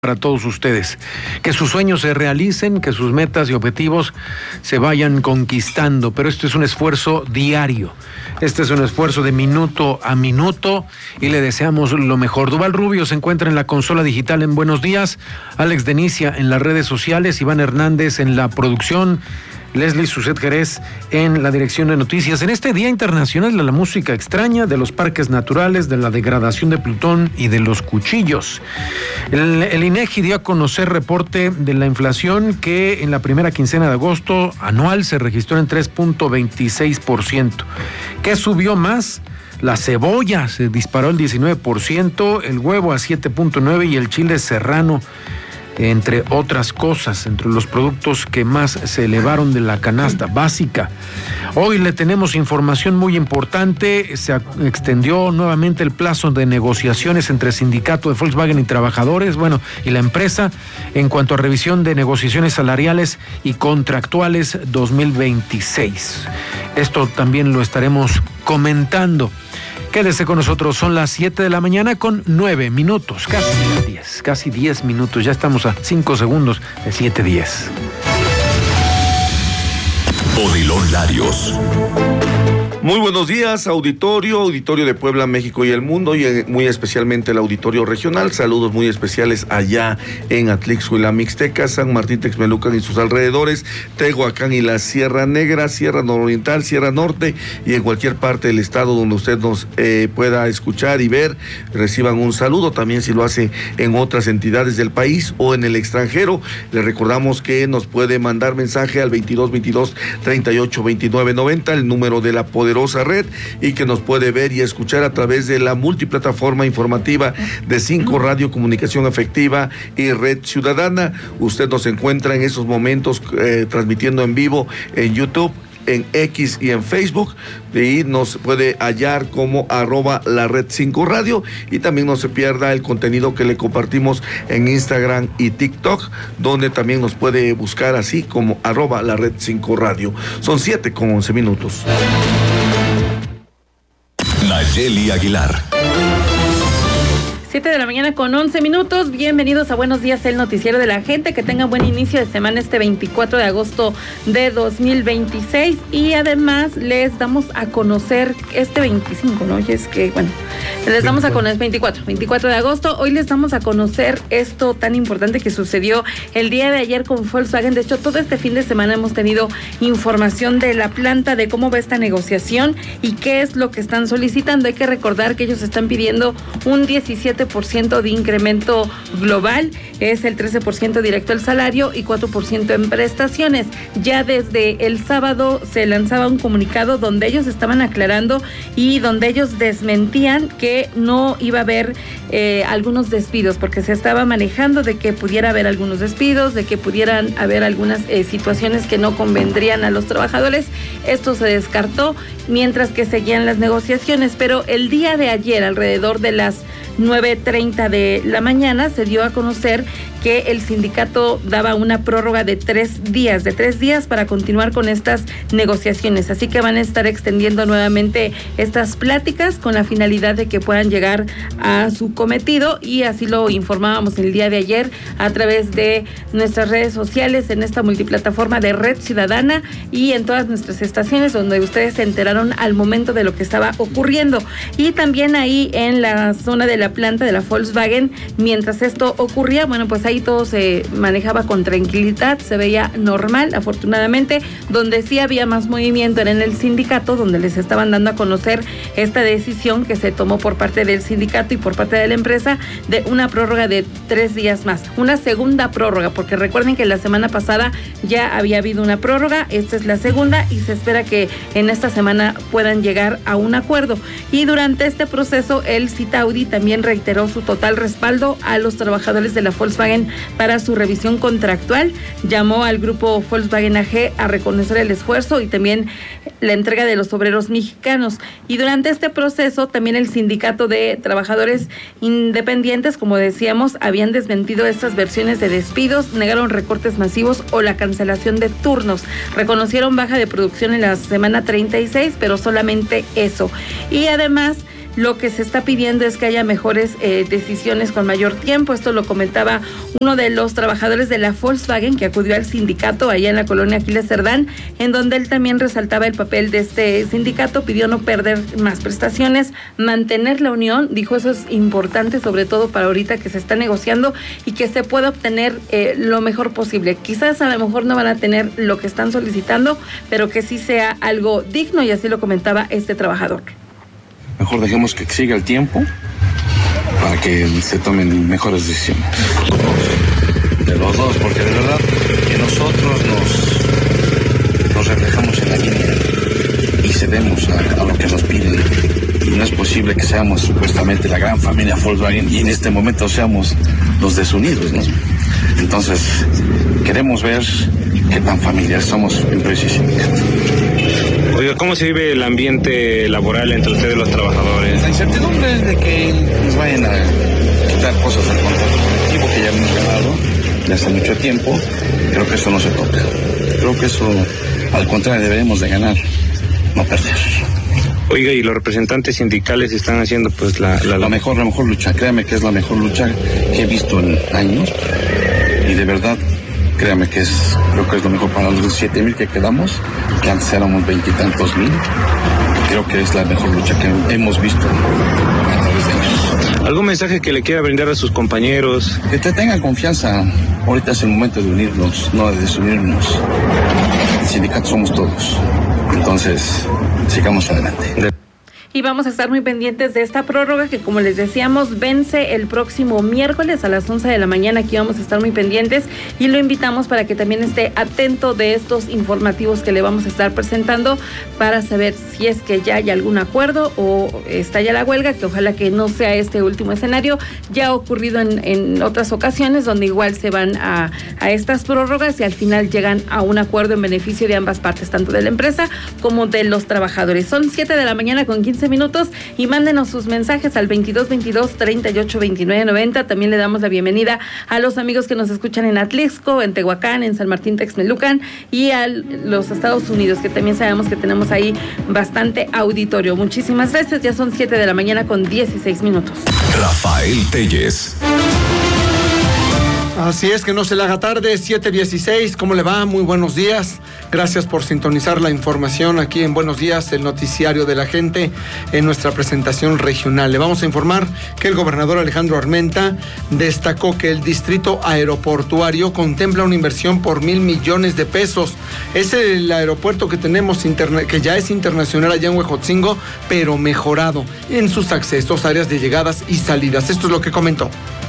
para todos ustedes, que sus sueños se realicen, que sus metas y objetivos se vayan conquistando, pero esto es un esfuerzo diario, este es un esfuerzo de minuto a minuto y le deseamos lo mejor. Duval Rubio se encuentra en la consola digital en Buenos Días, Alex Denicia en las redes sociales, Iván Hernández en la producción, Leslie Suset Jerez en la dirección de noticias. En este Día Internacional de la Música Extraña, de los parques naturales, de la degradación de Plutón y de los cuchillos. El INEGI dio a conocer reporte de la inflación que en la primera quincena de agosto anual se registró en 3.26%. ¿Qué subió más? La cebolla se disparó el 19%, el huevo a 7.9% y el chile serrano, entre otras cosas, entre los productos que más se elevaron de la canasta básica. Hoy le tenemos información muy importante. Se extendió nuevamente el plazo de negociaciones entre el sindicato de Volkswagen y trabajadores, y la empresa, en cuanto a revisión de negociaciones salariales y contractuales 2026. Esto también lo estaremos comentando. Quédese con nosotros, son las 7 de la mañana con 9 minutos, casi 10 minutos, ya estamos a 5 segundos de 7:10. Odilon Larios. Muy buenos días, auditorio de Puebla, México y el mundo, y muy especialmente el auditorio regional. Saludos muy especiales allá en Atlixco-la Mixteca, San Martín Texmelucan y sus alrededores, Tehuacán y la Sierra Negra, Sierra Nororiental, Sierra Norte y en cualquier parte del estado donde usted nos pueda escuchar y ver. Reciban un saludo también si lo hace en otras entidades del país o en el extranjero. Le recordamos que nos puede mandar mensaje al 2222-382990, el número de la poderosa red, y que nos puede ver y escuchar a través de la multiplataforma informativa de 5 Radio Comunicación Efectiva y Red Ciudadana. Usted nos encuentra en esos momentos transmitiendo en vivo en YouTube, en X y en Facebook, y nos puede hallar como @la red 5 radio, y también no se pierda el contenido que le compartimos en Instagram y TikTok, donde también nos puede buscar así como @la red 5 radio. Son 7:11 minutos. Nayeli Aguilar. 7 de la mañana con 11 minutos. Bienvenidos a Buenos Días, el noticiero de la gente. Que tengan buen inicio de semana este 24 de agosto de 2026. Y además les damos a conocer este 25, ¿no? Y es que, les damos a conocer 24 de agosto. Hoy les damos a conocer esto tan importante que sucedió el día de ayer con Volkswagen. De hecho, todo este fin de semana hemos tenido información de la planta, de cómo va esta negociación y qué es lo que están solicitando. Hay que recordar que ellos están pidiendo un 17% de incremento global, es el 13% directo al salario y 4% en prestaciones. Ya desde el sábado se lanzaba un comunicado donde ellos estaban aclarando y donde ellos desmentían que no iba a haber algunos despidos, porque se estaba manejando de que pudiera haber algunos despidos, de que pudieran haber algunas situaciones que no convendrían a los trabajadores. Esto se descartó mientras que seguían las negociaciones, pero el día de ayer, alrededor de las 9:30 de la mañana, se dio a conocer que el sindicato daba una prórroga de 3 días para continuar con estas negociaciones. Así que van a estar extendiendo nuevamente estas pláticas con la finalidad de que puedan llegar a su cometido, y así lo informábamos el día de ayer a través de nuestras redes sociales, en esta multiplataforma de Red Ciudadana y en todas nuestras estaciones, donde ustedes se enteraron al momento de lo que estaba ocurriendo. Y también ahí en la zona de la planta de la Volkswagen, mientras esto ocurría, pues ahí todo se manejaba con tranquilidad, se veía normal, afortunadamente. Donde sí había más movimiento era en el sindicato, donde les estaban dando a conocer esta decisión que se tomó por parte del sindicato y por parte de la empresa de una prórroga de 3 días más, una segunda prórroga, porque recuerden que la semana pasada ya había habido una prórroga, esta es la segunda y se espera que en esta semana puedan llegar a un acuerdo. Y durante este proceso el Citaudi también reiteró su total respaldo a los trabajadores de la Volkswagen para su revisión contractual. Llamó al grupo Volkswagen AG a reconocer el esfuerzo y también la entrega de los obreros mexicanos. Y durante este proceso también el sindicato de trabajadores independientes, como decíamos, habían desmentido estas versiones de despidos, negaron recortes masivos o la cancelación de turnos. Reconocieron baja de producción en la semana 36, pero solamente eso. Y además lo que se está pidiendo es que haya mejores decisiones con mayor tiempo. Esto lo comentaba uno de los trabajadores de la Volkswagen que acudió al sindicato allá en la colonia Aquiles Cerdán, en donde él también resaltaba el papel de este sindicato, pidió no perder más prestaciones, mantener la unión, dijo eso es importante, sobre todo para ahorita que se está negociando y que se pueda obtener lo mejor posible. Quizás a lo mejor no van a tener lo que están solicitando, pero que sí sea algo digno, y así lo comentaba este trabajador. Mejor dejemos que siga el tiempo para que se tomen mejores decisiones. De los dos, porque de verdad que nosotros nos reflejamos en la línea y cedemos a lo que nos piden. Y no es posible que seamos supuestamente la gran familia Volkswagen y en este momento seamos los desunidos, ¿no? Entonces, queremos ver qué tan familiares somos empresa y sindicato. Oiga, ¿cómo se vive el ambiente laboral entre ustedes los trabajadores? La incertidumbre es de que nos vayan a quitar cosas del contrato colectivo que ya hemos ganado de hace mucho tiempo. Creo que eso no se toca. Creo que eso, al contrario, deberemos de ganar, no perder. Oiga, y los representantes sindicales están haciendo pues la mejor lucha. Créame que es la mejor lucha que he visto en años. Y de verdad, créame que creo que es lo mejor para los 17,000 que quedamos, que antes éramos 20 y tantos mil. Creo que es la mejor lucha que hemos visto a través de años. ¿Algún mensaje que le quiera brindar a sus compañeros? Que te tengan confianza. Ahorita es el momento de unirnos, no de desunirnos. El sindicato somos todos. Entonces, sigamos adelante. Y vamos a estar muy pendientes de esta prórroga que, como les decíamos, vence el próximo miércoles a las 11 de la mañana. Aquí vamos a estar muy pendientes y lo invitamos para que también esté atento de estos informativos que le vamos a estar presentando para saber si es que ya hay algún acuerdo o está ya la huelga, que ojalá que no sea este último escenario. Ya ha ocurrido en otras ocasiones donde igual se van a estas prórrogas y al final llegan a un acuerdo en beneficio de ambas partes, tanto de la empresa como de los trabajadores. Son 7 de la mañana con 15 minutos y mándenos sus mensajes al 2222-382990. También le damos la bienvenida a los amigos que nos escuchan en Atlixco, en Tehuacán, en San Martín Texmelucan y a los Estados Unidos, que también sabemos que tenemos ahí bastante auditorio. Muchísimas gracias, ya son 7 de la mañana con 16 minutos. Rafael Telles. Así es, que no se le haga tarde, 7:16, ¿cómo le va? Muy buenos días, gracias por sintonizar la información aquí en Buenos Días, el noticiario de la gente, en nuestra presentación regional. Le vamos a informar que el gobernador Alejandro Armenta destacó que el distrito aeroportuario contempla una inversión por 1,000 millones de pesos. Es el aeropuerto que tenemos, que ya es internacional allá en Huejotzingo, pero mejorado en sus accesos, áreas de llegadas y salidas. Esto es lo que comentó.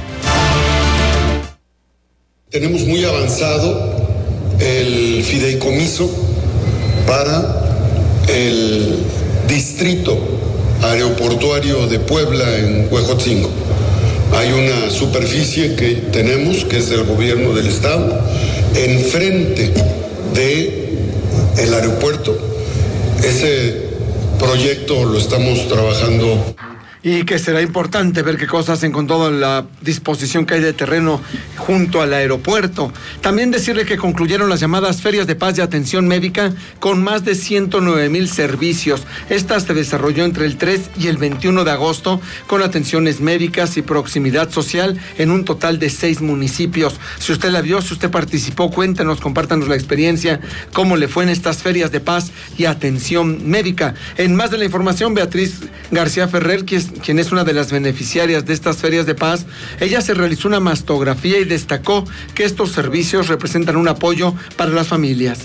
Tenemos muy avanzado el fideicomiso para el distrito aeroportuario de Puebla en Huejotzingo. Hay una superficie que tenemos, que es del gobierno del estado, enfrente del aeropuerto. Ese proyecto lo estamos trabajando. Y que será importante ver qué cosas hacen con toda la disposición que hay de terreno junto al aeropuerto. También decirle que concluyeron las llamadas ferias de paz de atención médica con más de 109,000 servicios. Esta se desarrolló entre el 3 y el 21 de agosto con atenciones médicas y proximidad social en un total de 6 municipios. Si usted la vio, si usted participó, cuéntenos, compártanos la experiencia, cómo le fue en estas ferias de paz y atención médica. En más de la información, Beatriz García Ferrer, quien es una de las beneficiarias de estas ferias de paz, ella se realizó una mastografía y destacó que estos servicios representan un apoyo para las familias.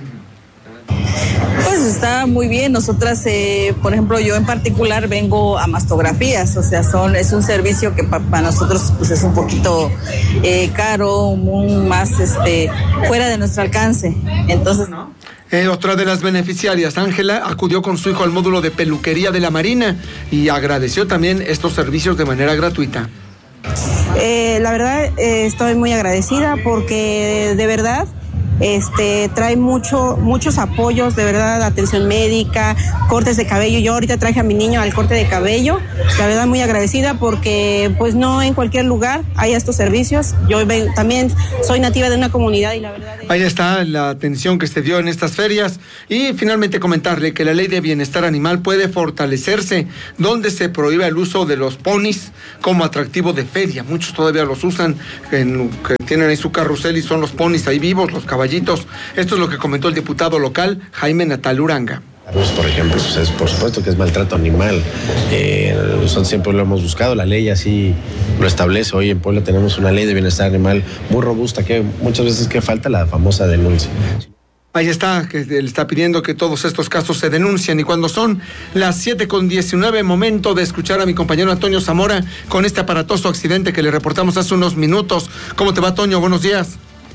Pues está muy bien. Nosotras, por ejemplo, yo en particular vengo a mastografías, o sea, es un servicio que para nosotros pues es un poquito caro, más fuera de nuestro alcance. Entonces, ¿no? Otra de las beneficiarias, Ángela, acudió con su hijo al módulo de peluquería de la Marina y agradeció también estos servicios de manera gratuita. La verdad, estoy muy agradecida porque de verdad trae muchos apoyos, de verdad, atención médica, cortes de cabello. Yo ahorita traje a mi niño al corte de cabello, la verdad muy agradecida porque pues no en cualquier lugar hay estos servicios. Yo también soy nativa de una comunidad y la verdad... Ahí está la atención que se dio en estas ferias. Y finalmente comentarle que la ley de bienestar animal puede fortalecerse donde se prohíbe el uso de los ponis como atractivo de feria. Muchos todavía los usan, que tienen ahí su carrusel y son los ponis ahí vivos, los caballitos. Esto es lo que comentó el diputado local Jaime Natal Uranga. Por ejemplo, pues por supuesto que es maltrato animal. Nosotros siempre lo hemos buscado, la ley así lo establece. Hoy en Puebla tenemos una ley de bienestar animal muy robusta, que muchas veces que falta la famosa denuncia. Ahí está, que le está pidiendo que todos estos casos se denuncien. Y cuando son las 7:19, momento de escuchar a mi compañero Antonio Zamora con este aparatoso accidente que le reportamos hace unos minutos. ¿Cómo te va, Toño? Buenos días.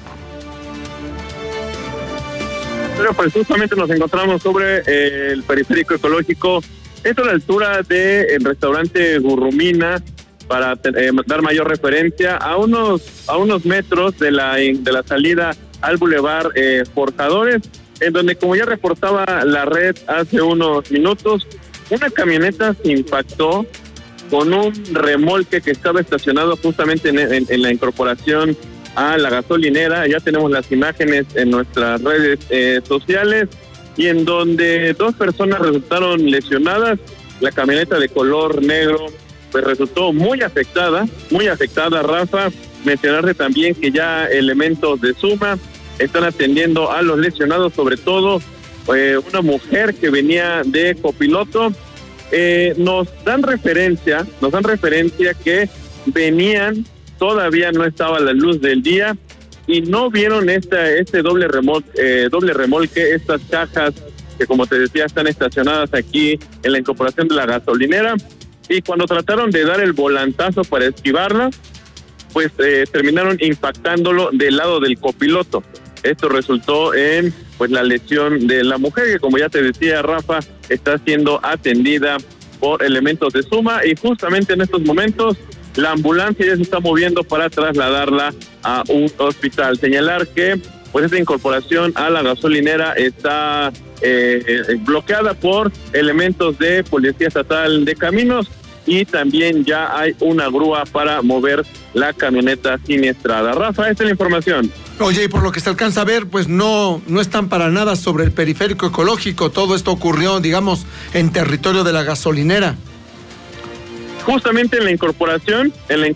Pero pues justamente nos encontramos sobre el periférico ecológico, esto a la altura del restaurante Gurrumina, para dar mayor referencia, a unos metros de la salida al Boulevard Forjadores, en donde, como ya reportaba la red hace unos minutos, una camioneta se impactó con un remolque que estaba estacionado justamente en la incorporación a la gasolinera. Ya tenemos las imágenes en nuestras redes sociales, y en donde 2 personas resultaron lesionadas. La camioneta de color negro pues resultó muy afectada, Rafa. Mencionarle también que ya elementos de Suma están atendiendo a los lesionados, sobre todo una mujer que venía de copiloto. Nos dan referencia que venían, todavía no estaba a la luz del día y no vieron este doble remolque, estas cajas que, como te decía, están estacionadas aquí en la incorporación de la gasolinera, y cuando trataron de dar el volantazo para esquivarla, pues terminaron impactándolo del lado del copiloto. Esto resultó en pues la lesión de la mujer, que, como ya te decía, Rafa, está siendo atendida por elementos de Suma, y justamente en estos momentos la ambulancia ya se está moviendo para trasladarla a un hospital. Señalar que pues esta incorporación a la gasolinera está bloqueada por elementos de Policía Estatal de Caminos, y también ya hay una grúa para mover la camioneta siniestrada. Rafa, esta es la información. Oye, y por lo que se alcanza a ver, pues no están para nada sobre el periférico ecológico. Todo esto ocurrió, digamos, en territorio de la gasolinera. Justamente en la incorporación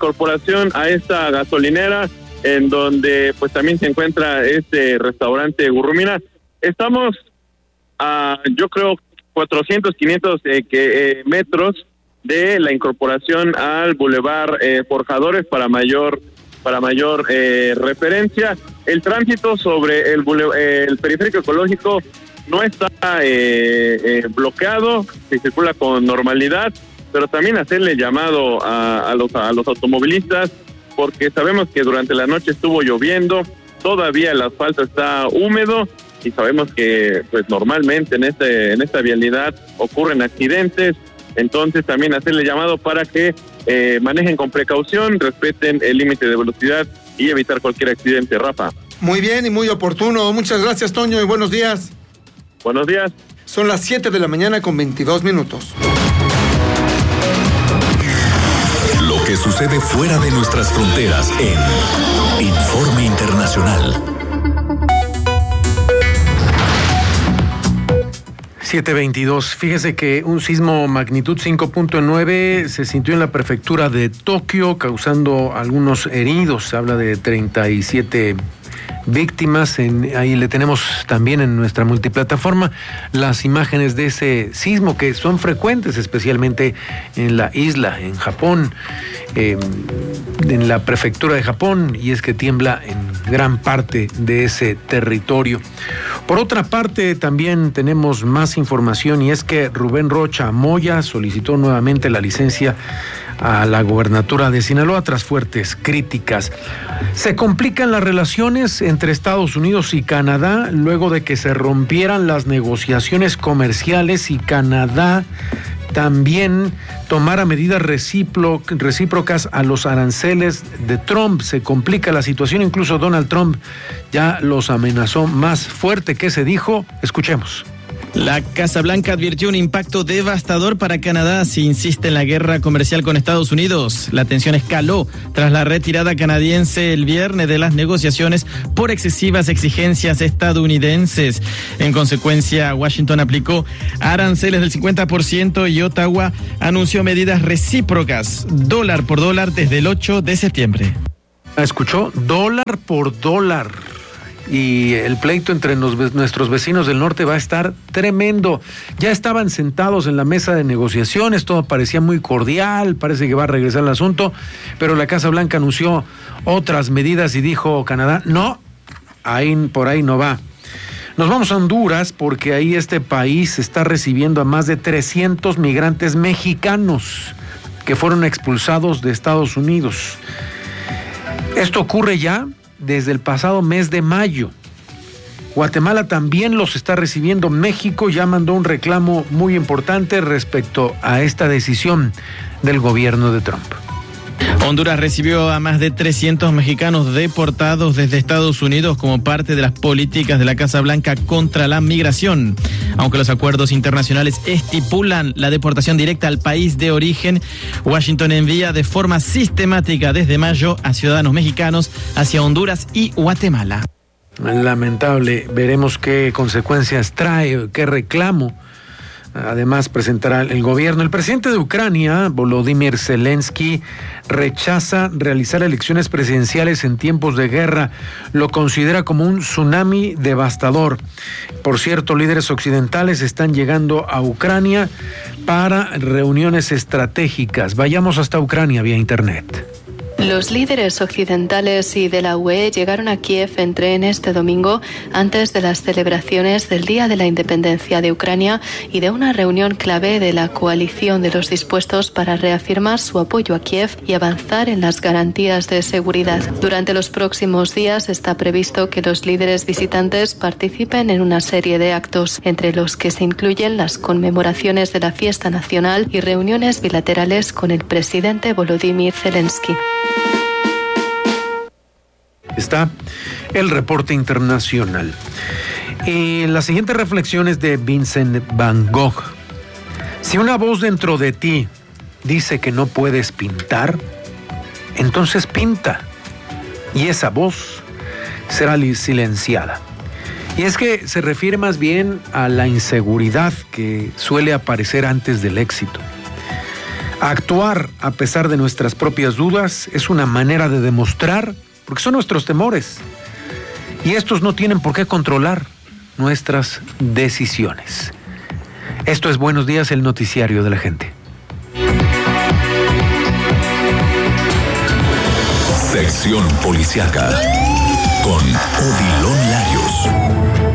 a esta gasolinera, en donde pues también se encuentra este restaurante Gurrumina. Estamos a, yo creo, 400, 500 metros de la incorporación al Boulevard Forjadores para mayor referencia. El tránsito sobre el periférico ecológico no está bloqueado, se circula con normalidad, pero también hacerle llamado a los automovilistas, porque sabemos que durante la noche estuvo lloviendo, todavía el asfalto está húmedo, y sabemos que pues normalmente en esta vialidad ocurren accidentes. Entonces también hacerle llamado para que manejen con precaución, respeten el límite de velocidad y evitar cualquier accidente, Rafa. Muy bien y muy oportuno. Muchas gracias, Toño, y buenos días. Buenos días. Son las 7:22 a.m. Lo que sucede fuera de nuestras fronteras en Informe Internacional. 7:22. Fíjese que un sismo magnitud 5.9 se sintió en la prefectura de Tokio, causando algunos heridos. Se habla de 37 víctimas. Ahí le tenemos también en nuestra multiplataforma las imágenes de ese sismo, que son frecuentes, especialmente en la isla, en Japón, en la prefectura de Japón, y es que tiembla en gran parte de ese territorio. Por otra parte, también tenemos más información, y es que Rubén Rocha Moya solicitó nuevamente la licencia a la gobernatura de Sinaloa tras fuertes críticas. Se complican las relaciones entre Estados Unidos y Canadá luego de que se rompieran las negociaciones comerciales, y Canadá también tomara medidas recíprocas a los aranceles de Trump. Se complica la situación, incluso Donald Trump ya los amenazó más fuerte. ¿Qué se dijo? Escuchemos. La Casa Blanca advirtió un impacto devastador para Canadá si insiste en la guerra comercial con Estados Unidos. La tensión escaló tras la retirada canadiense el viernes de las negociaciones por excesivas exigencias estadounidenses. En consecuencia, Washington aplicó aranceles del 50% y Ottawa anunció medidas recíprocas, dólar por dólar, desde el 8 de septiembre. ¿Escuchó? Dólar por dólar. Y el pleito entre nuestros vecinos del norte va a estar tremendo. Ya estaban sentados en la mesa de negociaciones, todo parecía muy cordial, parece que va a regresar el asunto, pero la Casa Blanca anunció otras medidas y dijo Canadá, no, por ahí no va. Nos vamos a Honduras porque ahí este país está recibiendo a más de 300 migrantes mexicanos que fueron expulsados de Estados Unidos. Esto ocurre ya desde el pasado mes de mayo. Guatemala también los está recibiendo. México ya mandó un reclamo muy importante respecto a esta decisión del gobierno de Trump. Honduras recibió a más de 300 mexicanos deportados desde Estados Unidos como parte de las políticas de la Casa Blanca contra la migración. Aunque los acuerdos internacionales estipulan la deportación directa al país de origen, Washington envía de forma sistemática desde mayo a ciudadanos mexicanos hacia Honduras y Guatemala. Lamentable, veremos qué consecuencias trae, qué reclamo además presentará el gobierno. El presidente de Ucrania, Volodymyr Zelensky, rechaza realizar elecciones presidenciales en tiempos de guerra. Lo considera como un tsunami devastador. Por cierto, líderes occidentales están llegando a Ucrania para reuniones estratégicas. Vayamos hasta Ucrania vía internet. Los líderes occidentales y de la UE llegaron a Kiev en tren este domingo antes de las celebraciones del Día de la Independencia de Ucrania y de una reunión clave de la coalición de los dispuestos para reafirmar su apoyo a Kiev y avanzar en las garantías de seguridad. Durante los próximos días está previsto que los líderes visitantes participen en una serie de actos, entre los que se incluyen las conmemoraciones de la fiesta nacional y reuniones bilaterales con el presidente Volodymyr Zelensky. Está el reporte internacional. La siguiente reflexión es de Vincent Van Gogh. Si una voz dentro de ti dice que no puedes pintar, entonces pinta. Y esa voz será silenciada. Y es que se refiere más bien a la inseguridad que suele aparecer antes del éxito. Actuar a pesar de nuestras propias dudas es una manera de demostrar, porque son nuestros temores, y estos no tienen por qué controlar nuestras decisiones. Esto es Buenos Días, el noticiario de la gente. Sección Policiaca con Odilon Larios.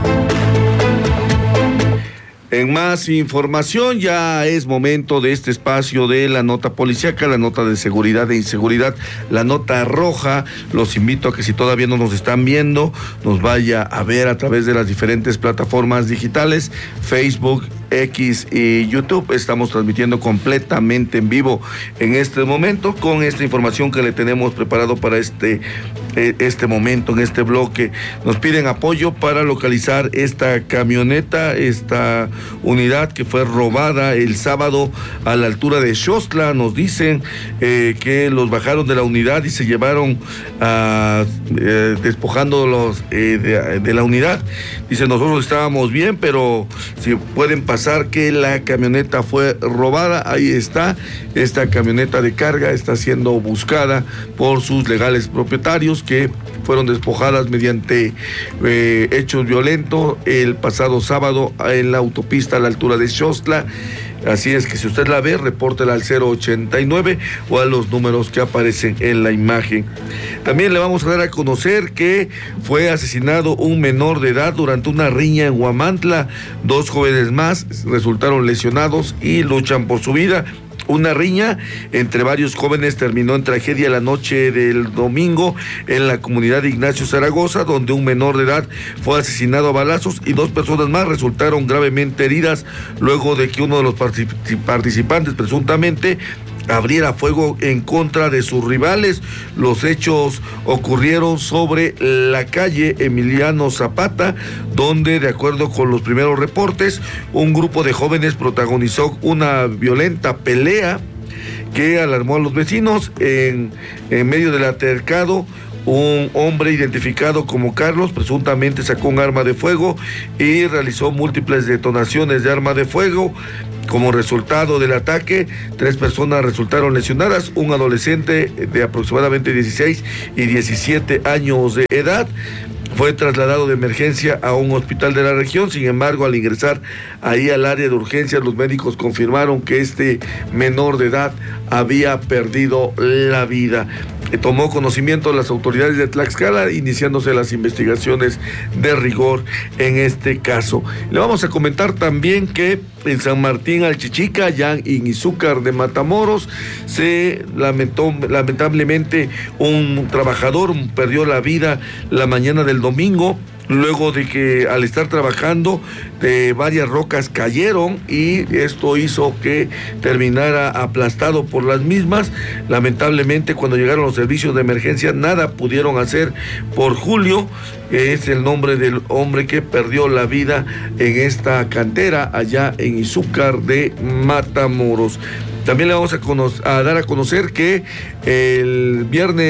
En más información, ya es momento de este espacio de la nota policíaca, la nota de seguridad e inseguridad, la nota roja. Los invito a que si todavía no nos están viendo, nos vaya a ver a través de las diferentes plataformas digitales, Facebook, X y YouTube. Estamos transmitiendo completamente en vivo en este momento con esta información que le tenemos preparado para este momento, en este bloque. Nos piden apoyo para localizar esta camioneta, esta unidad que fue robada el sábado a la altura de Xostla. Nos dicen que los bajaron de la unidad y se llevaron despojándolos de la unidad. Dicen, nosotros estábamos bien, pero si pueden pasar que la camioneta fue robada. Ahí está, esta camioneta de carga está siendo buscada por sus legales propietarios, que fueron despojadas mediante hechos violentos el pasado sábado en la autopista a la altura de Xostla. Así es que si usted la ve, repórtela al 089 o a los números que aparecen en la imagen. También le vamos a dar a conocer que fue asesinado un menor de edad durante una riña en Huamantla. 2 jóvenes más resultaron lesionados y luchan por su vida. Una riña entre varios jóvenes terminó en tragedia la noche del domingo en la comunidad de Ignacio Zaragoza, donde un menor de edad fue asesinado a balazos y 2 personas más resultaron gravemente heridas luego de que uno de los participantes presuntamente abriera fuego en contra de sus rivales. Los hechos ocurrieron sobre la calle Emiliano Zapata, donde, de acuerdo con los primeros reportes, un grupo de jóvenes protagonizó una violenta pelea que alarmó a los vecinos. En medio del altercado, un hombre identificado como Carlos presuntamente sacó un arma de fuego y realizó múltiples detonaciones de arma de fuego. Como resultado del ataque, 3 personas resultaron lesionadas, un adolescente de aproximadamente 16 y 17 años de edad. Fue trasladado de emergencia a un hospital de la región. Sin embargo, al ingresar ahí al área de urgencias, los médicos confirmaron que este menor de edad había perdido la vida. Tomó conocimiento las autoridades de Tlaxcala, iniciándose las investigaciones de rigor en este caso. Le vamos a comentar también que en San Martín Alchichica, ya en Izúcar de Matamoros, se lamentablemente un trabajador perdió la vida la mañana del domingo, luego de que al estar trabajando varias rocas cayeron y esto hizo que terminara aplastado por las mismas. Lamentablemente, cuando llegaron los servicios de emergencia, nada pudieron hacer por Julio, que es el nombre del hombre que perdió la vida en esta cantera allá en Izúcar de Matamoros. También le vamos a dar a conocer que el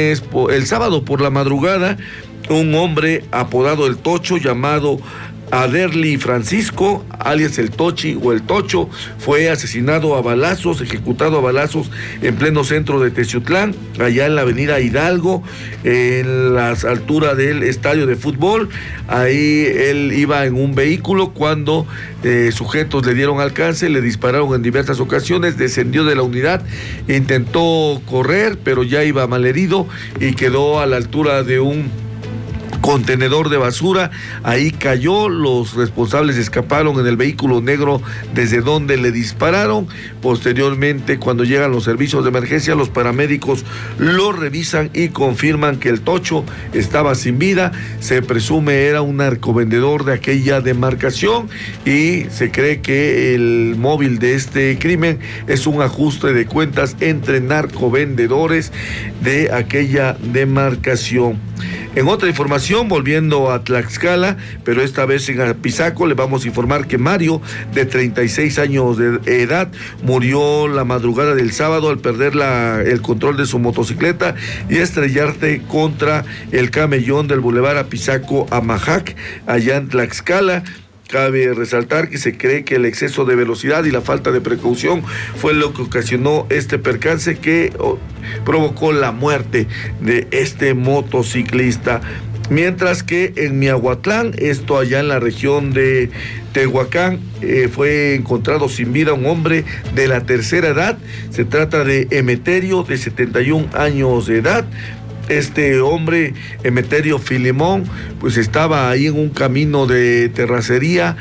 sábado por la madrugada, un hombre apodado El Tocho, llamado Aderly Francisco, alias El Tochi o El Tocho, fue asesinado a balazos, ejecutado a balazos en pleno centro de Teciutlán, allá en la avenida Hidalgo, en las alturas del estadio de fútbol. Ahí él iba en un vehículo cuando sujetos le dieron alcance, le dispararon en diversas ocasiones, descendió de la unidad, intentó correr, pero ya iba malherido y quedó a la altura de un contenedor de basura. Ahí cayó, los responsables escaparon en el vehículo negro desde donde le dispararon. Posteriormente, cuando llegan los servicios de emergencia, los paramédicos lo revisan y confirman que El Tocho estaba sin vida. Se presume era un narcovendedor de aquella demarcación y se cree que el móvil de este crimen es un ajuste de cuentas entre narcovendedores de aquella demarcación. En otra información, volviendo a Tlaxcala, pero esta vez en Apizaco, le vamos a informar que Mario, de 36 años de edad, murió la madrugada del sábado al perder el control de su motocicleta y estrellarse contra el camellón del Boulevard Apizaco Amajac, allá en Tlaxcala. Cabe resaltar que se cree que el exceso de velocidad y la falta de precaución fue lo que ocasionó este percance que provocó la muerte de este motociclista. Mientras que en Miahuatlán, esto allá en la región de Tehuacán, fue encontrado sin vida un hombre de la tercera edad. Se trata de Emeterio, de 71 años de edad. Este hombre, Emeterio Filemón, pues estaba ahí en un camino de terracería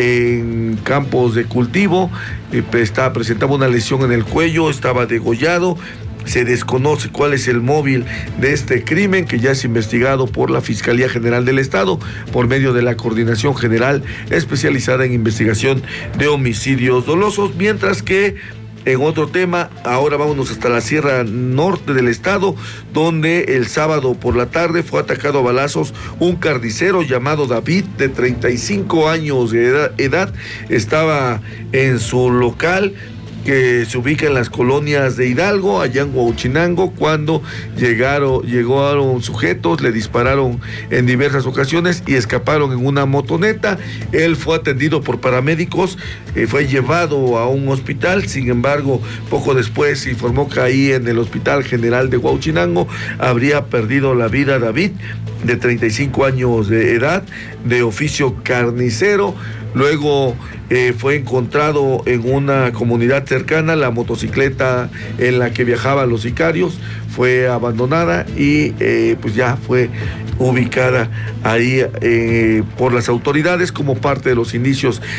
en campos de cultivo, presentaba una lesión en el cuello, estaba degollado. Se desconoce cuál es el móvil de este crimen, que ya es investigado por la Fiscalía General del Estado por medio de la Coordinación General especializada en investigación de homicidios dolosos. Mientras que en otro tema, ahora vámonos hasta la Sierra Norte del estado, donde el sábado por la tarde fue atacado a balazos un carnicero llamado David, de 35 años de edad. Estaba en su local que se ubica en las colonias de Hidalgo, allá en Huauchinango, cuando llegaron sujetos, le dispararon en diversas ocasiones y escaparon en una motoneta. Él fue atendido por paramédicos, fue llevado a un hospital. Sin embargo, poco después se informó que ahí en el Hospital General de Huauchinango habría perdido la vida David, de 35 años de edad, de oficio carnicero. Luego fue encontrado en una comunidad cercana la motocicleta en la que viajaban los sicarios, fue abandonada y pues ya fue ubicada ahí por las autoridades como parte de los indicios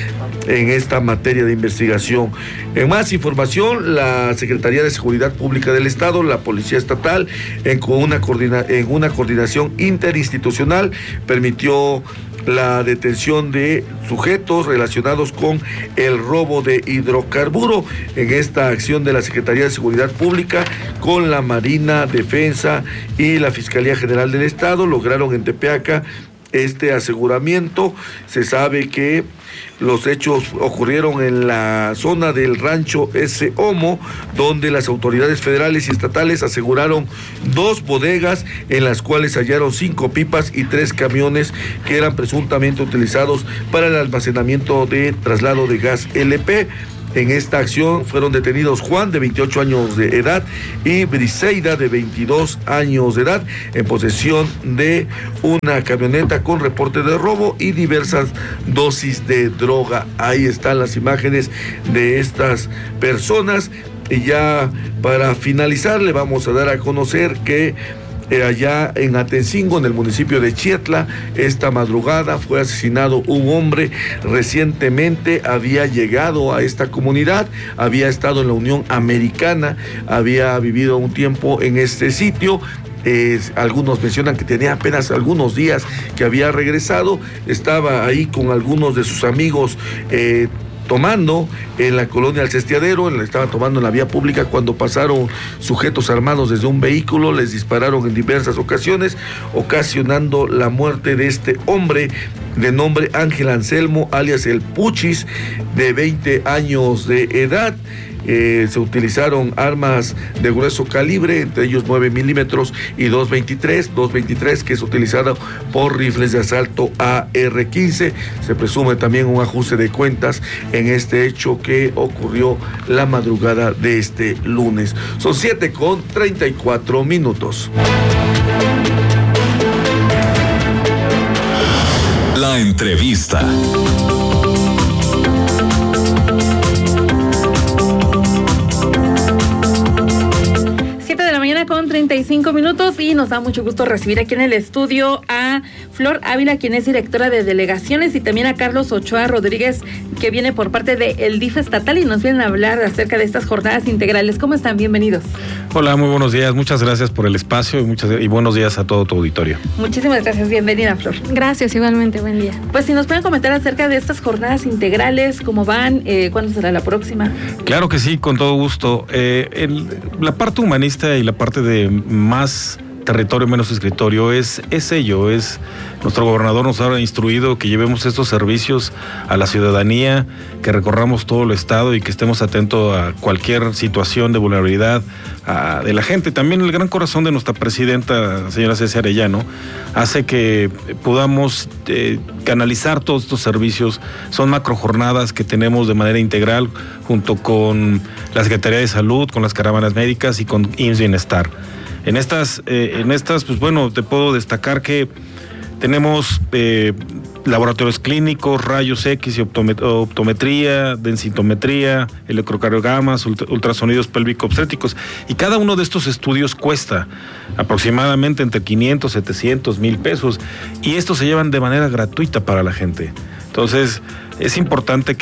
en esta materia de investigación. En más información, la Secretaría de Seguridad Pública del Estado, la Policía Estatal, en una coordinación interinstitucional, permitió la detención de sujetos relacionados con el robo de hidrocarburo. En esta acción de la Secretaría de Seguridad Pública con la Marina, Defensa y la Fiscalía General del Estado lograron en Tepeaca este aseguramiento. Se sabe que los hechos ocurrieron en la zona del rancho S. Homo, donde las autoridades federales y estatales aseguraron 2 bodegas en las cuales hallaron 5 pipas y 3 camiones que eran presuntamente utilizados para el almacenamiento de traslado de gas LP. En esta acción fueron detenidos Juan, de 28 años de edad, y Briseida, de 22 años de edad, en posesión de una camioneta con reporte de robo y diversas dosis de droga. Ahí están las imágenes de estas personas. Y ya para finalizar, le vamos a dar a conocer que allá en Atencingo, en el municipio de Chietla, esta madrugada fue asesinado un hombre. Recientemente había llegado a esta comunidad, había estado en la Unión Americana, había vivido un tiempo en este sitio. Algunos mencionan que tenía apenas algunos días que había regresado, estaba ahí con algunos de sus amigos tomando en la colonia El Cestiadero, estaban tomando en la vía pública cuando pasaron sujetos armados desde un vehículo, les dispararon en diversas ocasiones, ocasionando la muerte de este hombre de nombre Ángel Anselmo, alias El Puchis, de 20 años de edad. Se utilizaron armas de grueso calibre, entre ellos 9 milímetros y 223, que es utilizado por rifles de asalto AR-15. Se presume también un ajuste de cuentas en este hecho que ocurrió la madrugada de este lunes. Son 7:34. La entrevista. 35 minutos y nos da mucho gusto recibir aquí en el estudio a Flor Ávila, quien es directora de delegaciones, y también a Carlos Ochoa Rodríguez, que viene por parte del DIF estatal y nos vienen a hablar acerca de estas jornadas integrales. ¿Cómo están? Bienvenidos. Hola, muy buenos días. Muchas gracias por el espacio y buenos días a todo tu auditorio. Muchísimas gracias. Bienvenida, Flor. Gracias, igualmente. Buen día. Pues si nos pueden comentar acerca de estas jornadas integrales, cómo van, ¿cuándo será la próxima? Claro que sí, con todo gusto. La parte humanista y la parte de más territorio menos escritorio es ello, nuestro gobernador nos ha instruido que llevemos estos servicios a la ciudadanía, que recorramos todo el estado y que estemos atentos a cualquier situación de vulnerabilidad de la gente. También el gran corazón de nuestra presidenta, señora Ceci Arellano, hace que podamos canalizar todos estos servicios. Son macrojornadas que tenemos de manera integral junto con la Secretaría de Salud, con las caravanas médicas y con IMSS Bienestar. En estas, pues bueno, te puedo destacar que tenemos laboratorios clínicos, rayos X y optometría, densitometría, electrocardiogramas, ultrasonidos pélvico-obstétricos. Y cada uno de estos estudios cuesta aproximadamente entre 500, 700, 1,000 pesos. Y estos se llevan de manera gratuita para la gente. Entonces, es importante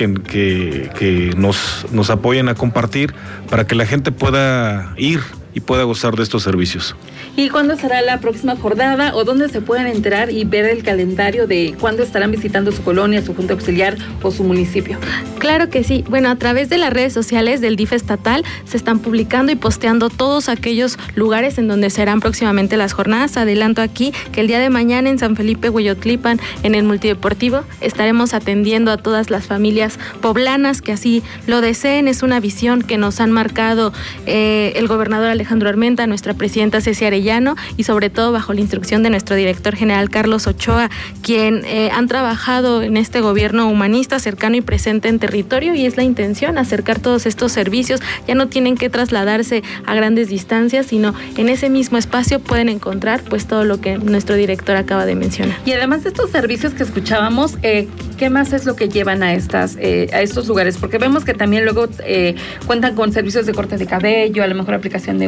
que nos apoyen a compartir para que la gente pueda ir y pueda gozar de estos servicios. ¿Y cuándo será la próxima jornada o dónde se pueden enterar y ver el calendario de cuándo estarán visitando su colonia, su junta auxiliar o su municipio? Claro que sí. Bueno, a través de las redes sociales del DIF estatal se están publicando y posteando todos aquellos lugares en donde serán próximamente las jornadas. Adelanto aquí que el día de mañana en San Felipe Hueyotlipan, en el multideportivo, estaremos atendiendo a todas las familias poblanas que así lo deseen. Es una visión que nos han marcado el gobernador Alejandro Armenta, nuestra presidenta Ceci Arellano y sobre todo bajo la instrucción de nuestro director general Carlos Ochoa, quien han trabajado en este gobierno humanista, cercano y presente en territorio, y es la intención acercar todos estos servicios. Ya no tienen que trasladarse a grandes distancias, sino en ese mismo espacio pueden encontrar pues todo lo que nuestro director acaba de mencionar. Y además de estos servicios que escuchábamos, ¿qué más es lo que llevan a estos lugares? Porque vemos que también luego cuentan con servicios de corte de cabello, a lo mejor aplicación de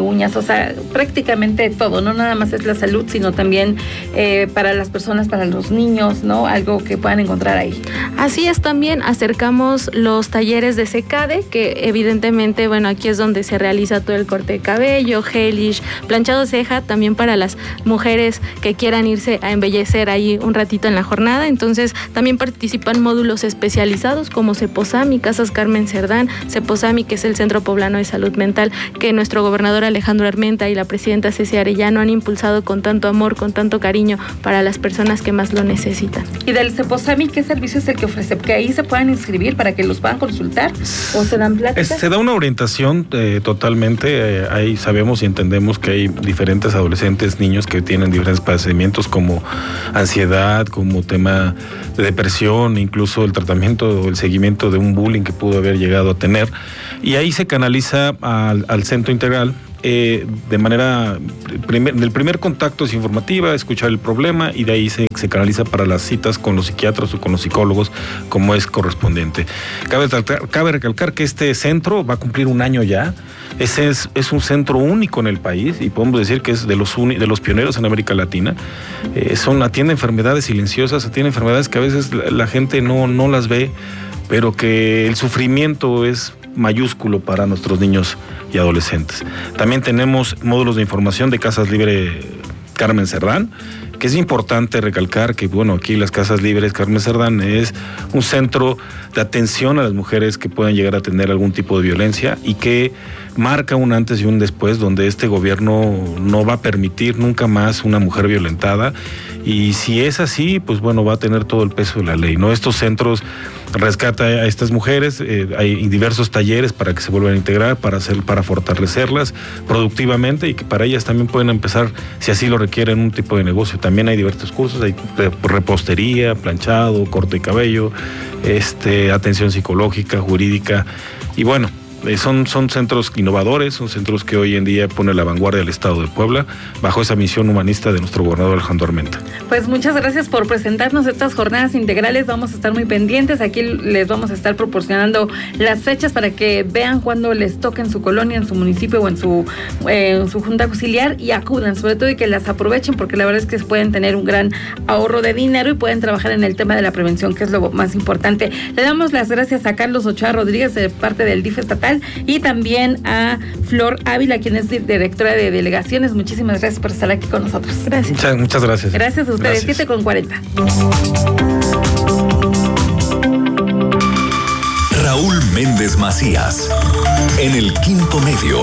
uñas, o sea, prácticamente todo, no nada más es la salud, sino también para las personas, para los niños, ¿no? Algo que puedan encontrar ahí. Así es, también acercamos los talleres de Secade, que evidentemente, bueno, aquí es donde se realiza todo el corte de cabello, gelish, planchado de ceja, también para las mujeres que quieran irse a embellecer ahí un ratito en la jornada. Entonces, también participan módulos especializados como Ceposami, Casas Carmen Cerdán, Ceposami, que es el Centro Poblano de Salud Mental, que nuestro gobernador Alejandro Armenta y la presidenta Ceci Arellano han impulsado con tanto amor, con tanto cariño para las personas que más lo necesitan. ¿Y del Ceposami qué servicio es el que ofrece? ¿Que ahí se puedan inscribir para que los puedan consultar o se dan pláticas? Se da una orientación totalmente, ahí sabemos y entendemos que hay diferentes adolescentes, niños que tienen diferentes padecimientos como ansiedad, como tema de depresión, incluso el tratamiento o el seguimiento de un bullying que pudo haber llegado a tener, y ahí se canaliza al centro integral. De manera, del primer contacto es informativa, escuchar el problema, y de ahí se canaliza para las citas con los psiquiatras o con los psicólogos como es correspondiente. Cabe recalcar que este centro va a cumplir un año ya. Ese es un centro único en el país y podemos decir que es de los pioneros en América Latina. Atiende enfermedades silenciosas, atiende enfermedades que a veces la gente no las ve, pero que el sufrimiento es mayúsculo para nuestros niños y adolescentes. También tenemos módulos de información de Casas Libre Carmen Cerdán, que es importante recalcar que, bueno, aquí las Casas Libres Carmen Cerdán es un centro de atención a las mujeres que puedan llegar a tener algún tipo de violencia y que marca un antes y un después, donde este gobierno no va a permitir nunca más una mujer violentada, y si es así, pues bueno, va a tener todo el peso de la ley, ¿no? Estos centros rescata a estas mujeres, hay diversos talleres para que se vuelvan a integrar, para fortalecerlas productivamente y que para ellas también pueden empezar, si así lo requieren, un tipo de negocio. También hay diversos cursos, hay repostería, planchado, corte de cabello, atención psicológica, jurídica, y bueno, son centros innovadores, son centros que hoy en día pone a la vanguardia del Estado de Puebla bajo esa misión humanista de nuestro gobernador Alejandro Armenta. Pues muchas gracias por presentarnos estas jornadas integrales, vamos a estar muy pendientes, aquí les vamos a estar proporcionando las fechas para que vean cuando les toque en su colonia, en su municipio o en su junta auxiliar y acudan, sobre todo, y que las aprovechen, porque la verdad es que pueden tener un gran ahorro de dinero y pueden trabajar en el tema de la prevención, que es lo más importante. Le damos las gracias a Carlos Ochoa Rodríguez, de parte del DIF estatal, y también a Flor Ávila, quien es directora de delegaciones. Muchísimas gracias por estar aquí con nosotros. Gracias. Muchas gracias. Gracias a ustedes. 7:40. Raúl Méndez Macías, en el Quinto Medio.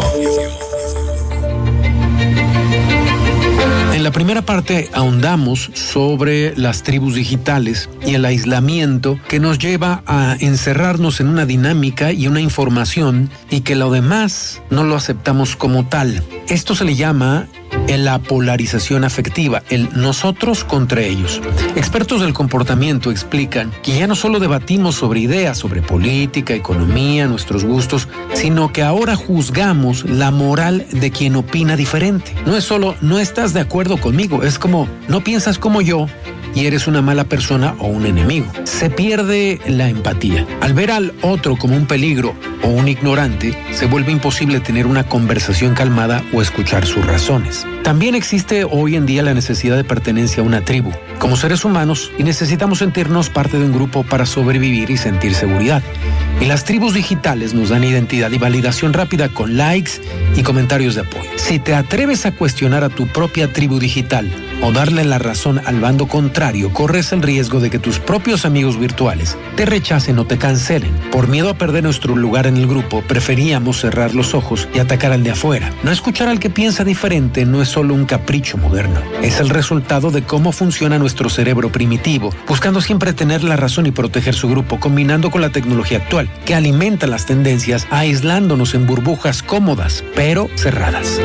En la primera parte ahondamos sobre las tribus digitales y el aislamiento que nos lleva a encerrarnos en una dinámica y una información y que lo demás no lo aceptamos como tal. Esto se le llama la polarización afectiva, el nosotros contra ellos. Expertos del comportamiento explican que ya no solo debatimos sobre ideas, sobre política, economía, nuestros gustos, sino que ahora juzgamos la moral de quien opina diferente. No es solo no estás de acuerdo conmigo, es como no piensas como yo y eres una mala persona o un enemigo. Se pierde la empatía. Al ver al otro como un peligro o un ignorante, se vuelve imposible tener una conversación calmada o escuchar sus razones. También existe hoy en día la necesidad de pertenencia a una tribu. Como seres humanos, y necesitamos sentirnos parte de un grupo para sobrevivir y sentir seguridad. Y las tribus digitales nos dan identidad y validación rápida con likes y comentarios de apoyo. Si te atreves a cuestionar a tu propia tribu digital o darle la razón al bando contrario, corres el riesgo de que tus propios amigos virtuales te rechacen o te cancelen. Por miedo a perder nuestro lugar en el grupo, preferíamos cerrar los ojos y atacar al de afuera. No escuchar al que piensa diferente no es solo un capricho moderno. Es el resultado de cómo funciona nuestro cerebro primitivo, buscando siempre tener la razón y proteger su grupo, combinando con la tecnología actual, que alimenta las tendencias, aislándonos en burbujas cómodas, pero cerradas.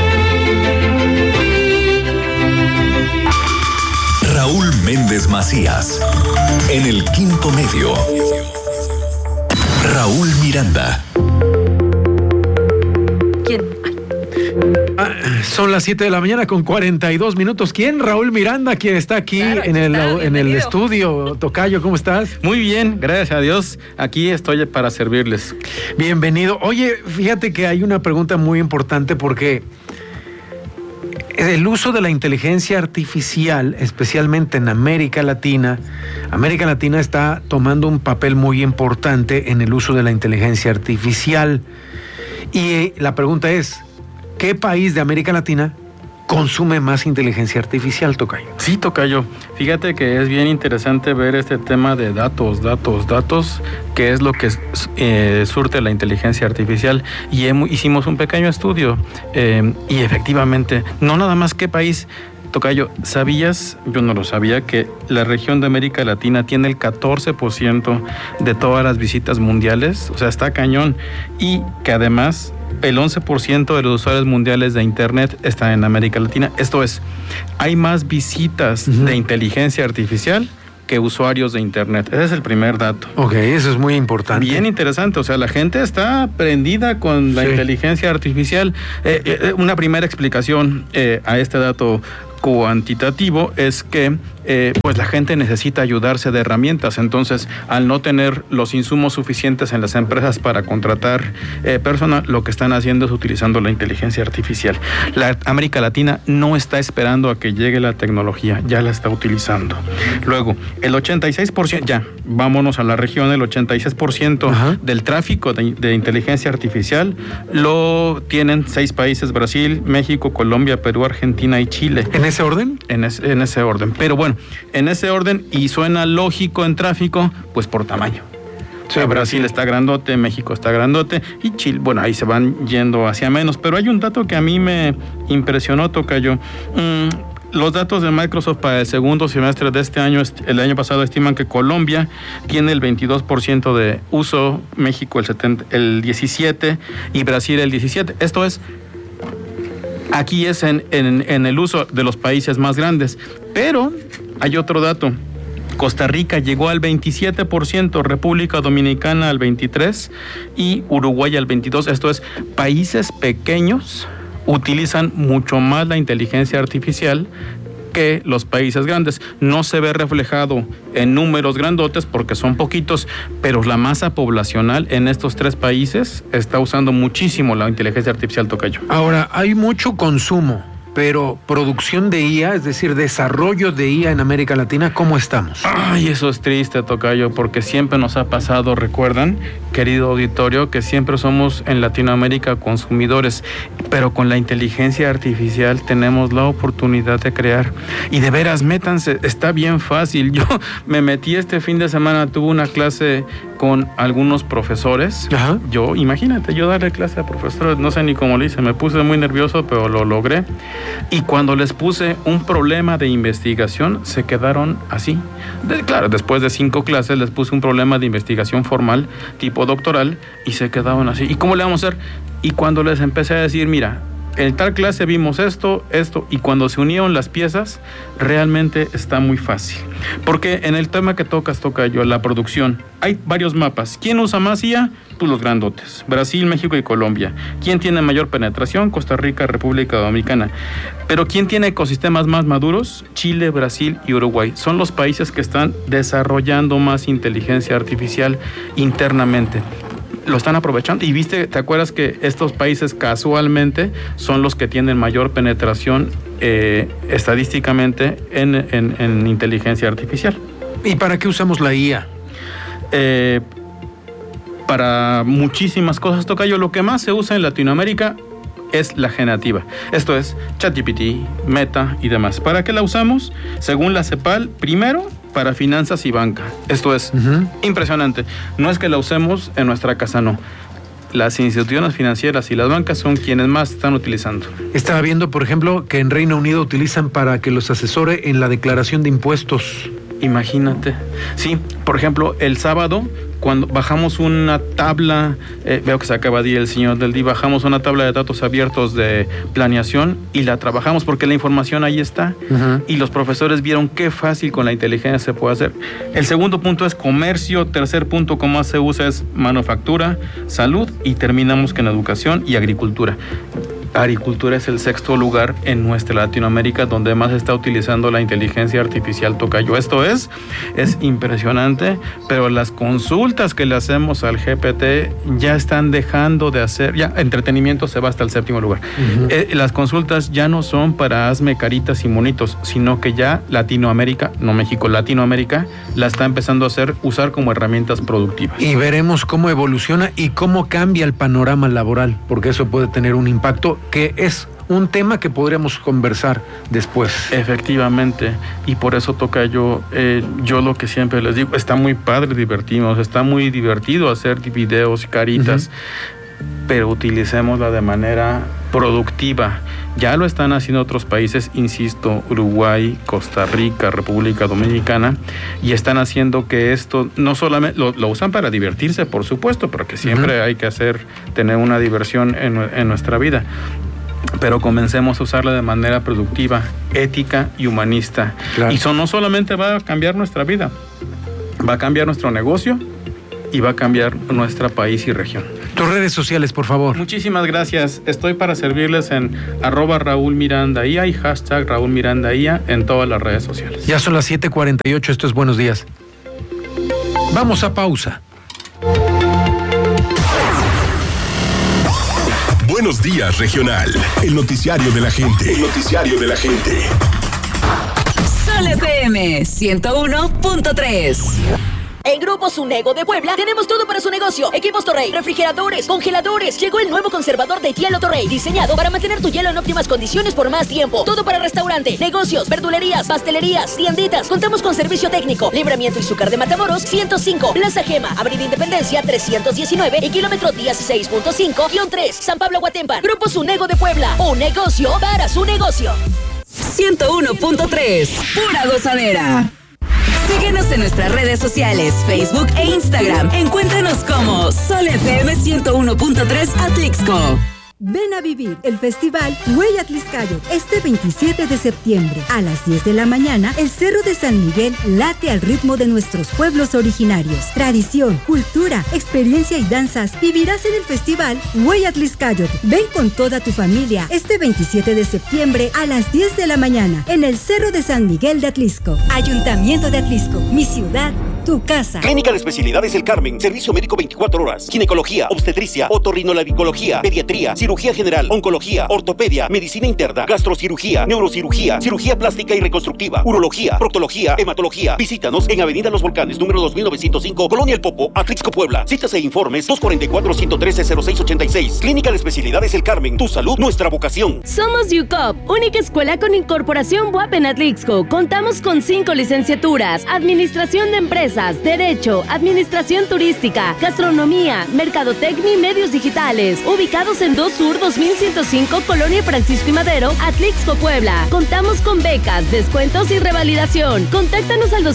Raúl Méndez Macías, en el Quinto Medio. Raúl Miranda. ¿Quién? Son las 7 de la mañana con 42 minutos. ¿Quién? Raúl Miranda, quien está aquí en el estudio. Tocayo, ¿cómo estás? Muy bien, gracias a Dios. Aquí estoy para servirles. Bienvenido. Oye, fíjate que hay una pregunta muy importante porque el uso de la inteligencia artificial, especialmente en América Latina está tomando un papel muy importante en el uso de la inteligencia artificial. Y la pregunta es, ¿qué país de América Latina consume más inteligencia artificial, Tocayo? Sí, Tocayo. Fíjate que es bien interesante ver este tema de datos, que es lo que surte la inteligencia artificial. Y hicimos un pequeño estudio y efectivamente, no nada más qué país. Tocayo, ¿sabías? Yo no lo sabía, que la región de América Latina tiene el 14% de todas las visitas mundiales, o sea, está cañón, y que además el 11% de los usuarios mundiales de Internet están en América Latina. Esto es, hay más visitas de inteligencia artificial que usuarios de Internet. Ese es el primer dato. Ok, eso es muy importante. Bien interesante, o sea, la gente está prendida con la inteligencia artificial. Una primera explicación a este dato cuantitativo es que pues la gente necesita ayudarse de herramientas. Entonces, al no tener los insumos suficientes en las empresas para contratar personal, lo que están haciendo es utilizando la inteligencia artificial. La América Latina no está esperando a que llegue la tecnología, ya la está utilizando. Luego, el 86%, ya, vámonos a la región, el 86% del tráfico de inteligencia artificial lo tienen 6 países: Brasil, México, Colombia, Perú, Argentina y Chile. ¿En ese orden? En ese orden. Pero bueno, en ese orden, y suena lógico en tráfico, pues por tamaño. Sí, Brasil está grandote, México está grandote y Chile, bueno, ahí se van yendo hacia menos. Pero hay un dato que a mí me impresionó, Tocayo. Los datos de Microsoft para el segundo semestre de este año, el año pasado, estiman que Colombia tiene el 22% de uso, México el 17% y Brasil el 17%. Esto es, aquí es en el uso de los países más grandes. Pero hay otro dato. Costa Rica llegó al 27%, República Dominicana al 23% y Uruguay al 22%. Esto es, países pequeños utilizan mucho más la inteligencia artificial que los países grandes. No se ve reflejado en números grandotes porque son poquitos, pero la masa poblacional en estos 3 países está usando muchísimo la inteligencia artificial, Tocayo. Ahora, hay mucho consumo, pero producción de IA, es decir, desarrollo de IA en América Latina, ¿cómo estamos? Ay, eso es triste, Tocayo, porque siempre nos ha pasado, recuerdan, querido auditorio, que siempre somos en Latinoamérica consumidores, pero con la inteligencia artificial tenemos la oportunidad de crear. Y de veras, métanse, está bien fácil. Yo me metí este fin de semana, tuve una clase con algunos profesores. Imagínate, yo darle clase a profesores, no sé ni cómo lo hice, me puse muy nervioso, pero lo logré. Y cuando les puse un problema de investigación, se quedaron así. Claro, después de 5 clases les puse un problema de investigación formal, tipo doctoral, y se quedaron así. ¿Y cómo le vamos a hacer? Y cuando les empecé a decir, mira, en tal clase vimos esto, y cuando se unieron las piezas, realmente está muy fácil. Porque en el tema que toca yo, la producción, hay varios mapas. ¿Quién usa más IA? Pues los grandotes, Brasil, México y Colombia. ¿Quién tiene mayor penetración? Costa Rica, República Dominicana. Pero ¿quién tiene ecosistemas más maduros? Chile, Brasil y Uruguay. Son los países que están desarrollando más inteligencia artificial internamente. Lo están aprovechando. Y viste, ¿te acuerdas que estos países casualmente son los que tienen mayor penetración estadísticamente en inteligencia artificial? ¿Y para qué usamos la IA? Para muchísimas cosas, Tocayo. Lo que más se usa en Latinoamérica es la generativa. Esto es ChatGPT, Meta y demás. ¿Para qué la usamos? Según la CEPAL, primero, para finanzas y banca. Esto es impresionante. No es que la usemos en nuestra casa, no. Las instituciones financieras y las bancas son quienes más están utilizando. Estaba viendo, por ejemplo, que en Reino Unido utilizan para que los asesore en la declaración de impuestos. Imagínate. Sí, por ejemplo, el sábado, cuando bajamos una tabla, veo que se acaba de ir el señor del DI, bajamos una tabla de datos abiertos de planeación y la trabajamos porque la información ahí está. Y los profesores vieron qué fácil con la inteligencia se puede hacer. El segundo punto es comercio, tercer punto como más se usa es manufactura, salud y terminamos con educación y agricultura. agricultura es el 6º lugar en nuestra Latinoamérica donde más se está utilizando la inteligencia artificial, tocayo. Esto es impresionante, pero las consultas que le hacemos al GPT ya están dejando de hacer, ya entretenimiento se va hasta el 7º lugar. Las consultas ya no son para hazme caritas y monitos, sino que ya Latinoamérica, no México, Latinoamérica, la está empezando a usar como herramientas productivas. Y veremos cómo evoluciona y cómo cambia el panorama laboral, porque eso puede tener un impacto que es un tema que podríamos conversar después. Efectivamente, y por eso tocayo, yo lo que siempre les digo, está muy padre divertirnos, está muy divertido hacer videos y caritas, pero utilicémosla de manera productiva. Ya lo están haciendo otros países, insisto, Uruguay, Costa Rica, República Dominicana, y están haciendo que esto no solamente lo usan para divertirse, por supuesto, pero que siempre hay que tener una diversión en nuestra vida. Pero comencemos a usarla de manera productiva, ética y humanista. Claro. Y eso no solamente va a cambiar nuestra vida, va a cambiar nuestro negocio y va a cambiar nuestro país y región. Tus redes sociales, por favor. Muchísimas gracias. Estoy para servirles en @RaúlMirandaIA y #RaúlMirandaIA en todas las redes sociales. Ya son las 7:48, esto es Buenos Días. Vamos a pausa. Buenos Días Regional, el noticiario de la gente. El noticiario de la gente. Sol FM 101.3. En Grupo Sunego de Puebla tenemos todo para su negocio. Equipos Torrey, refrigeradores, congeladores. Llegó el nuevo conservador de hielo Torrey, diseñado para mantener tu hielo en óptimas condiciones por más tiempo. Todo para restaurante, negocios, verdulerías, pastelerías, tienditas. Contamos con servicio técnico. Libramiento Izúcar de Matamoros 105, Plaza Gema, Avenida Independencia 319 y kilómetro 16.5-3, San Pablo Guatempan. Grupo Sunego de Puebla, un negocio para su negocio. 101.3, pura gozadera. Síguenos en nuestras redes sociales, Facebook e Instagram. Encuéntranos como Sol FM 101.3 Atlixco. Ven a vivir el festival Huey Atlixcayot este 27 de septiembre. A las 10 de la mañana, el Cerro de San Miguel late al ritmo de nuestros pueblos originarios. Tradición, cultura, experiencia y danzas vivirás en el festival Huey Atlixcayot. Ven con toda tu familia este 27 de septiembre a las 10 de la mañana en el Cerro de San Miguel de Atlixco. Ayuntamiento de Atlixco, mi ciudad, tu casa. Clínica de Especialidades El Carmen, servicio médico 24 horas, ginecología, obstetricia, otorrinolaringología, pediatría, cirugía general, oncología, ortopedia, medicina interna, gastrocirugía, neurocirugía, cirugía plástica y reconstructiva, urología, proctología, hematología. Visítanos en Avenida Los Volcanes, número 2905, Colonia El Popo, Atlixco, Puebla. Citas e informes 244-113-0686. Clínica de Especialidades El Carmen, tu salud, nuestra vocación. Somos UCOP, única escuela con incorporación BUAP en Atlixco. Contamos con 5 licenciaturas: Administración de Empresas, Derecho, Administración Turística, Gastronomía, Mercadotecnia y Medios Digitales. Ubicados en 2 Sur 2105, Colonia Francisco y Madero, Atlixco, Puebla. Contamos con becas, descuentos y revalidación. Contáctanos al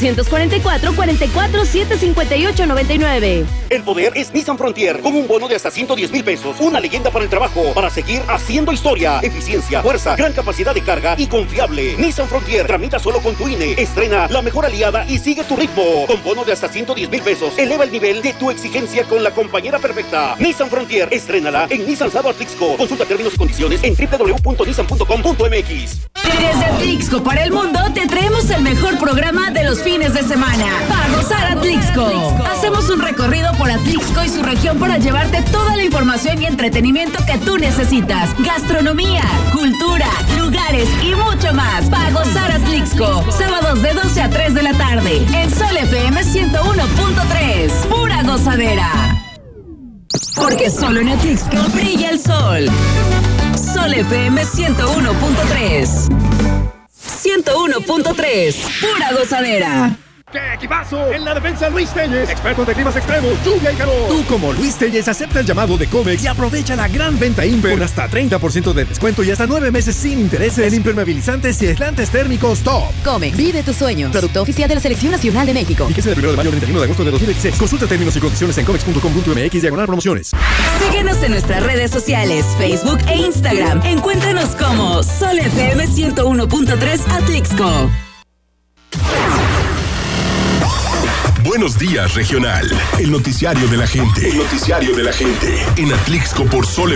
244-758-99. El poder es Nissan Frontier, con un bono de hasta 110,000 pesos. Una leyenda para el trabajo, para seguir haciendo historia. Eficiencia, fuerza, gran capacidad de carga y confiable. Nissan Frontier, tramita solo con tu INE. Estrena la mejor aliada y sigue tu ritmo. Con bono de hasta 110,000 pesos. Eleva el nivel de tu exigencia con la compañera perfecta. Nissan Frontier, estrénala en Nissan Sado Atlixco. Consulta términos y condiciones en www.nissan.com.mx. Desde Atlixco para el mundo te traemos el mejor programa de los fines de semana. Para gozar Atlixco. Hacemos un recorrido por Atlixco y su región para llevarte toda la información y entretenimiento que tú necesitas. Gastronomía, cultura, lugares y mucho más. Para gozar Atlixco. Sábados de 12 a 3 de la tarde. En Sol FM 101.3. Pura gozadera. Porque solo en Atlixco brilla el sol. Sol FM 101.3. 101.3. Pura gozadera. ¡Qué equipazo! En la defensa, Luis Telles, experto de climas extremos, lluvia y calor. Tú, como Luis Telles, acepta el llamado de Comex y aprovecha la gran venta Imper con hasta 30% de descuento y hasta 9 meses sin intereses en impermeabilizantes y aislantes térmicos top. Comex, vive tus sueños. Producto oficial de la Selección Nacional de México. Fíjese del 1 de mayo al 31 de agosto de 2016. Consulta términos y condiciones en comex.com.mx/promociones. Síguenos en nuestras redes sociales, Facebook e Instagram. Encuéntranos como Sol FM 101.3 Atlixco. Buenos Días Regional, el noticiario de la gente. El noticiario de la gente. En Atlixco por Sol